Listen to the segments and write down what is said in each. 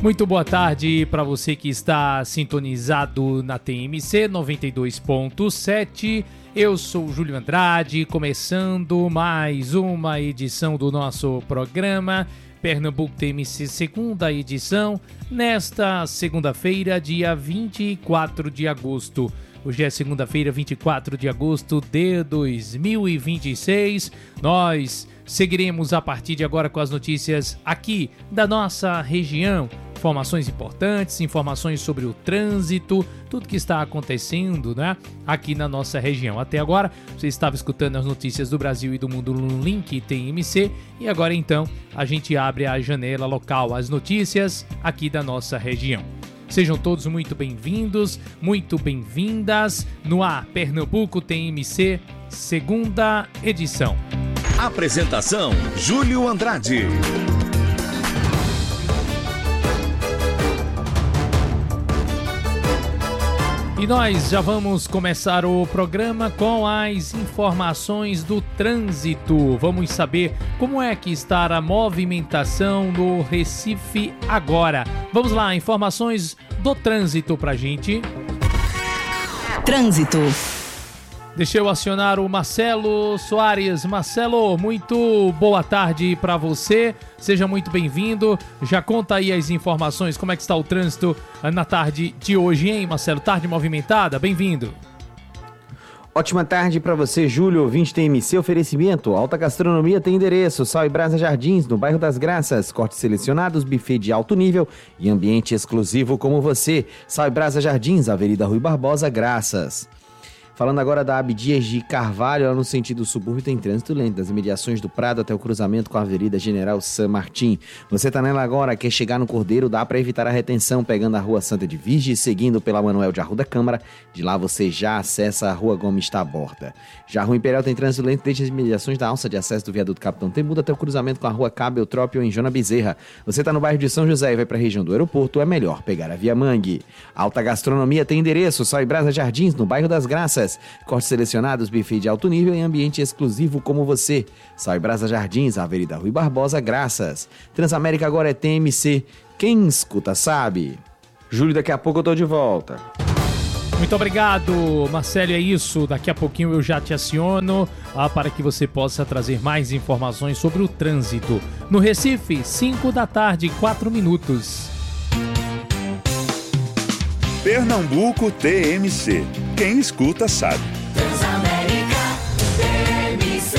Muito boa tarde para você que está sintonizado na TMC 92.7. Eu sou o Júlio Andrade, começando mais uma edição do nosso programa Pernambuco TMC, segunda edição, nesta segunda-feira, dia 24 de agosto. Hoje é segunda-feira, 24 de agosto de 2026. Nós seguiremos a partir de agora com as notícias aqui da nossa região. Informações importantes, informações sobre o trânsito, tudo que está acontecendo, né, aqui na nossa região. Até agora, você estava escutando as notícias do Brasil e do mundo no link TMC e agora então a gente abre a janela local, as notícias aqui da nossa região. Sejam todos muito bem-vindos, muito bem-vindas no ar Pernambuco TMC, segunda edição. Apresentação: Júlio Andrade. E nós já vamos começar o programa com as informações do trânsito. Vamos saber como é que está a movimentação no Recife agora. Vamos lá, informações do trânsito pra gente. Trânsito. Deixa eu acionar o Marcelo Soares. Marcelo, muito boa tarde para você. Seja muito bem-vindo. Já conta aí as informações, como é que está o trânsito na tarde de hoje, hein, Marcelo? Tarde movimentada? Bem-vindo. Ótima tarde para você, Júlio, ouvinte TMC. Oferecimento: Alta Gastronomia tem endereço, Sal e Brasa Jardins, no bairro das Graças. Cortes selecionados, buffet de alto nível e ambiente exclusivo como você. Sal e Brasa Jardins, Avenida Rui Barbosa, Graças. Falando agora da Abdias de Carvalho, no sentido subúrbio tem trânsito lento, das imediações do Prado até o cruzamento com a Avenida General San Martín. Você tá nela agora, quer chegar no Cordeiro, dá para evitar a retenção pegando a Rua Santa de Virgem, seguindo pela Manuel de Arruda Câmara. De lá você já acessa a Rua Gomes Taborda. Já a Rua Imperial tem trânsito lento desde as imediações da alça de acesso do viaduto Capitão Temudo até o cruzamento com a Rua Cabo Eutrópio em Jona Bezerra. Você tá no bairro de São José e vai para a região do aeroporto, é melhor pegar a Via Mangue. Alta Gastronomia tem endereço, Sal e Brasa Jardins, no bairro das Graças. Cortes selecionados, buffet de alto nível e ambiente exclusivo como você. Sal e Brasa Jardins, Avenida Rui Barbosa, Graças. Transamérica agora é TMC. Quem escuta sabe. Júlio, daqui a pouco eu tô de volta. Muito obrigado, Marcelo. É isso. Daqui a pouquinho eu já te aciono para que você possa trazer mais informações sobre o trânsito. No Recife, 5 da tarde, 4 minutos. Pernambuco TMC. Quem escuta sabe. Transamérica TMC.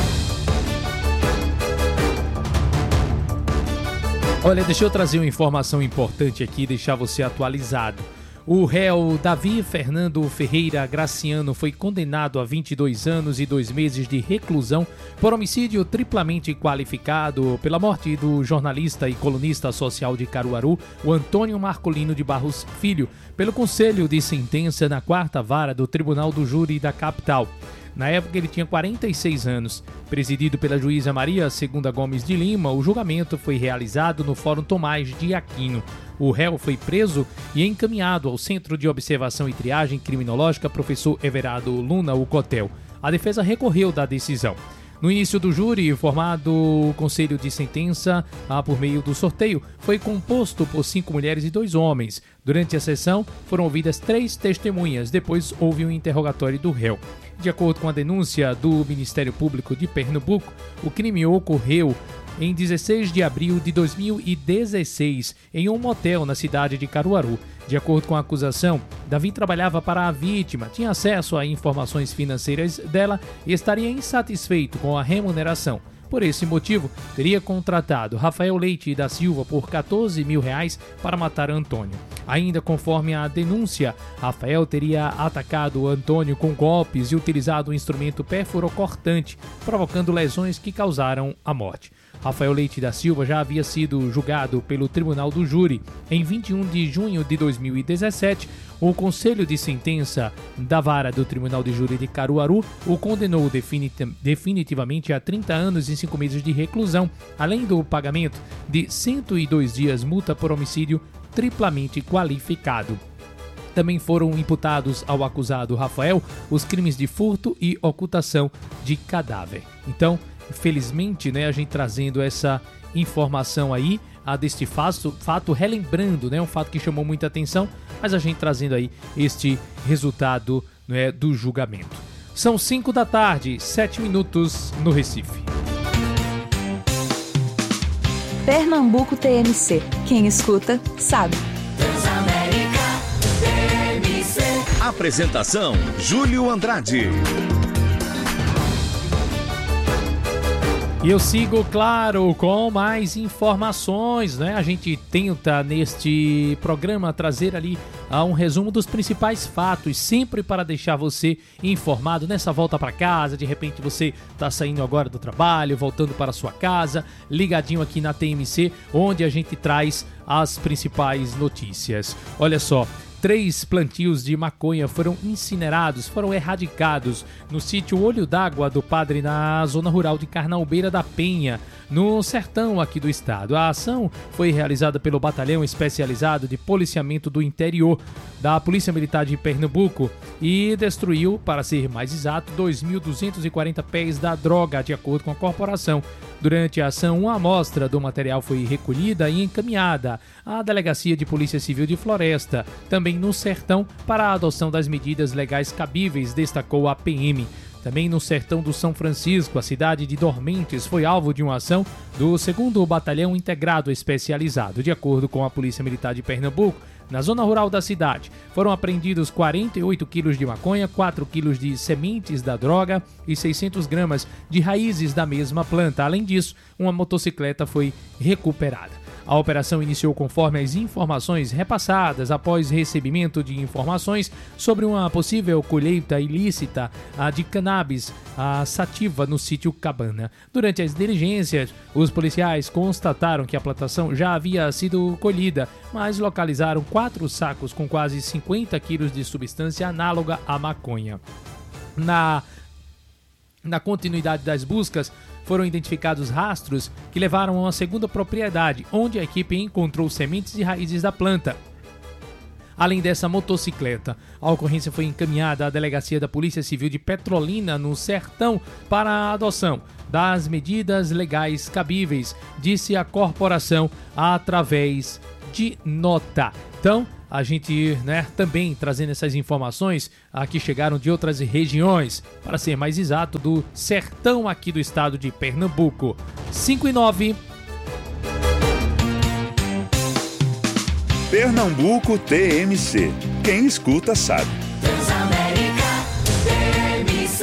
Olha, deixa eu trazer uma informação importante aqui, deixar você atualizado. O réu Davi Fernando Ferreira Graciano foi condenado a 22 anos e 2 meses de reclusão por homicídio triplamente qualificado pela morte do jornalista e colunista social de Caruaru, o Antônio Marcolino de Barros Filho, pelo Conselho de Sentença na 4ª Vara do Tribunal do Júri da capital. Na época ele tinha 46 anos. Presidido pela juíza Maria Segunda Gomes de Lima, o julgamento foi realizado no Fórum Tomás de Aquino. O réu foi preso e encaminhado ao Centro de Observação e Triagem Criminológica Professor Everardo Luna, o Cotel. A defesa recorreu da decisão. No início do júri, formado o Conselho de Sentença por meio do sorteio, foi composto por 5 mulheres e 2 homens. Durante a sessão, foram ouvidas 3 testemunhas. Depois, houve um interrogatório do réu. De acordo com a denúncia do Ministério Público de Pernambuco, o crime ocorreu em 16 de abril de 2016, em um motel na cidade de Caruaru. De acordo com a acusação, Davi trabalhava para a vítima, tinha acesso a informações financeiras dela e estaria insatisfeito com a remuneração. Por esse motivo, teria contratado Rafael Leite da Silva por R$14 mil para matar Antônio. Ainda conforme a denúncia, Rafael teria atacado Antônio com golpes e utilizado um instrumento perfuro-cortante, provocando lesões que causaram a morte. Rafael Leite da Silva já havia sido julgado pelo Tribunal do Júri. Em 21 de junho de 2017, o Conselho de Sentença da Vara do Tribunal de Júri de Caruaru o condenou definitivamente a 30 anos e 5 meses de reclusão, além do pagamento de 102 dias multa por homicídio triplamente qualificado. Também foram imputados ao acusado Rafael os crimes de furto e ocultação de cadáver. Então, felizmente, né, a gente trazendo essa informação aí, deste fato, relembrando, né, um fato que chamou muita atenção, mas a gente trazendo aí este resultado, né, do julgamento. São 5 da tarde, 7 minutos no Recife. Pernambuco TMC. Quem escuta, sabe. Transamérica TMC. Apresentação: Júlio Andrade. E eu sigo, claro, com mais informações, né? A gente tenta neste programa trazer ali um resumo dos principais fatos, sempre para deixar você informado nessa volta para casa. De repente você está saindo agora do trabalho, voltando para sua casa, ligadinho aqui na TMC, onde a gente traz as principais notícias. Olha só. 3 plantios de maconha foram incinerados, foram erradicados no sítio Olho d'Água do Padre, na zona rural de Carnaubeira da Penha, no sertão aqui do estado. A ação foi realizada pelo Batalhão Especializado de Policiamento do Interior da Polícia Militar de Pernambuco e destruiu, para ser mais exato, 2.240 pés da droga, de acordo com a corporação. Durante a ação, uma amostra do material foi recolhida e encaminhada à Delegacia de Polícia Civil de Floresta, também no sertão, para a adoção das medidas legais cabíveis, destacou a PM. Também no sertão do São Francisco, a cidade de Dormentes foi alvo de uma ação do 2º Batalhão Integrado Especializado. De acordo com a Polícia Militar de Pernambuco, na zona rural da cidade, foram apreendidos 48 quilos de maconha, 4 quilos de sementes da droga e 600 gramas de raízes da mesma planta. Além disso, uma motocicleta foi recuperada. A operação iniciou conforme as informações repassadas após recebimento de informações sobre uma possível colheita ilícita de cannabis sativa no sítio Cabana. Durante as diligências, os policiais constataram que a plantação já havia sido colhida, mas localizaram 4 sacos com quase 50 quilos de substância análoga à maconha. Na continuidade das buscas, foram identificados rastros que levaram a uma segunda propriedade, onde a equipe encontrou sementes e raízes da planta. Além dessa motocicleta, a ocorrência foi encaminhada à Delegacia da Polícia Civil de Petrolina, no Sertão, para a adoção das medidas legais cabíveis, disse a corporação através de nota. Então, a gente, né, também trazendo essas informações que chegaram de outras regiões, para ser mais exato, do sertão aqui do estado de Pernambuco. 5 e 9. Pernambuco TMC. Quem escuta sabe. Transamérica TMC.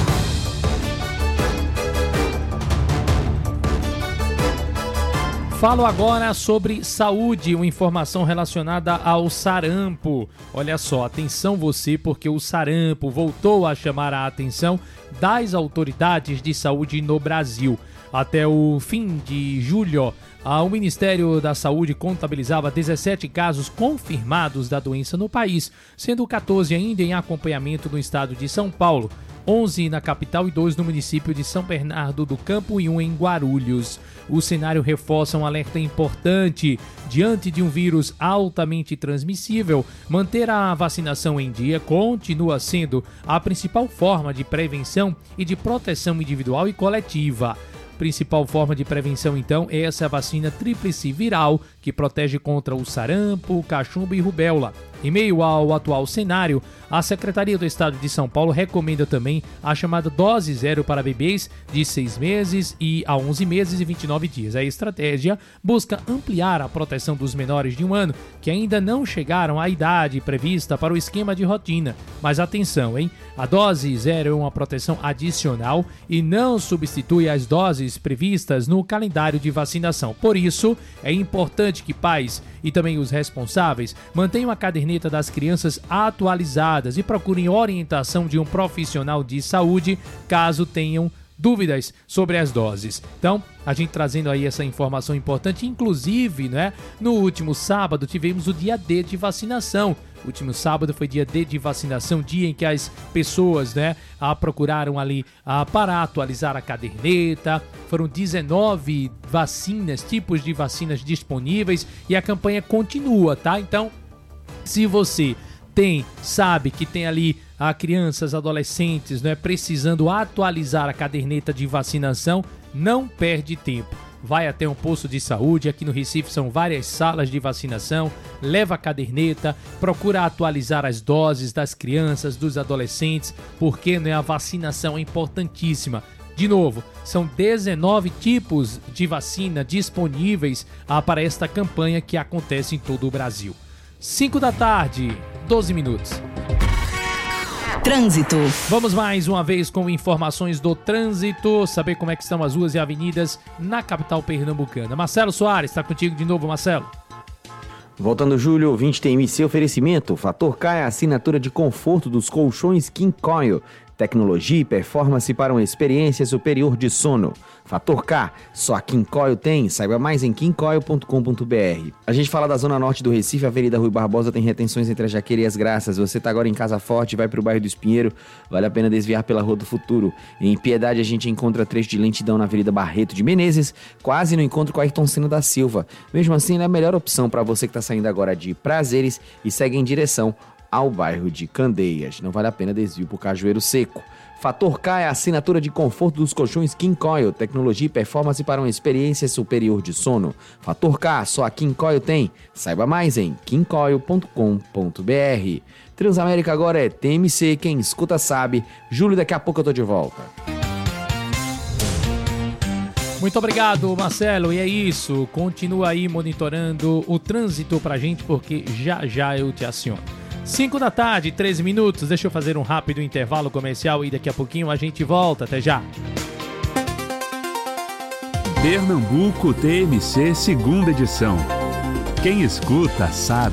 Falo agora sobre saúde, uma informação relacionada ao sarampo. Olha só, atenção você, porque o sarampo voltou a chamar a atenção das autoridades de saúde no Brasil. Até o fim de julho, o Ministério da Saúde contabilizava 17 casos confirmados da doença no país, sendo 14 ainda em acompanhamento no estado de São Paulo, 11 na capital e 2 no município de São Bernardo do Campo e 1 em Guarulhos. O cenário reforça um alerta importante. Diante de um vírus altamente transmissível, manter a vacinação em dia continua sendo a principal forma de prevenção e de proteção individual e coletiva. Principal forma de prevenção, então, é essa vacina tríplice viral que protege contra o sarampo, cachumba e rubéola. Em meio ao atual cenário, a Secretaria do Estado de São Paulo recomenda também a chamada dose zero para bebês de 6 meses a 11 meses e 29 dias. A estratégia busca ampliar a proteção dos menores de 1 ano que ainda não chegaram à idade prevista para o esquema de rotina. Mas atenção, hein? A dose zero é uma proteção adicional e não substitui as doses previstas no calendário de vacinação. Por isso, é importante que pais e também os responsáveis mantenham a caderneta das crianças atualizadas e procurem orientação de um profissional de saúde caso tenham dúvidas sobre as doses. Então, a gente trazendo aí essa informação importante, inclusive, né, no último sábado tivemos o dia D de vacinação. O último sábado foi dia D de vacinação, dia em que as pessoas, né, procuraram ali para atualizar a caderneta. Foram 19 vacinas, tipos de vacinas disponíveis e a campanha continua, tá? Então, se você sabe que tem ali crianças, adolescentes, né, precisando atualizar a caderneta de vacinação, não perde tempo. Vai até um posto de saúde, aqui no Recife são várias salas de vacinação, leva a caderneta, procura atualizar as doses das crianças, dos adolescentes, porque, né, a vacinação é importantíssima. De novo, são 19 tipos de vacina disponíveis para esta campanha que acontece em todo o Brasil. 5 da tarde, 12 minutos. Trânsito. Vamos mais uma vez com informações do trânsito, saber como é que estão as ruas e avenidas na capital pernambucana. Marcelo Soares, está contigo de novo, Marcelo. Voltando, Júlio, ouvinte tem MC oferecimento. Fator K é a assinatura de conforto dos colchões King Coil. Tecnologia e performance para uma experiência superior de sono. Fator K, só a King Coil tem. Saiba mais em kingcoil.com.br. A gente fala da zona norte do Recife, a Avenida Rui Barbosa tem retenções entre a Jaqueira e as Graças. Você tá agora em Casa Forte, vai pro bairro do Espinheiro, vale a pena desviar pela Rua do Futuro. Em Piedade a gente encontra trecho de lentidão na Avenida Barreto de Menezes, quase no encontro com a Ayrton Senna da Silva. Mesmo assim, é a melhor opção para você que tá saindo agora de Prazeres e segue em direção ao bairro de Candeias. Não vale a pena desvio por Cajueiro Seco. Fator K é a assinatura de conforto dos colchões King Coil, tecnologia e performance para uma experiência superior de sono. Fator K, só a King Coil tem. Saiba mais em kingcoil.com.br. Transamérica agora é TMC, quem escuta sabe. Júlio, daqui a pouco eu tô de volta. Muito obrigado, Marcelo. E é isso, continua aí monitorando o trânsito pra gente, porque já eu te aciono. 5 da tarde, 13 minutos. Deixa eu fazer um rápido intervalo comercial e daqui a pouquinho a gente volta. Até já. Pernambuco TMC, segunda edição. Quem escuta sabe.